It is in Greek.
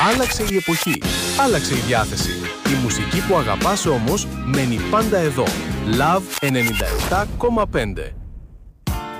Άλλαξε η εποχή, άλλαξε η διάθεση. Η μουσική που αγαπάς όμως μένει πάντα εδώ. Love 97,5.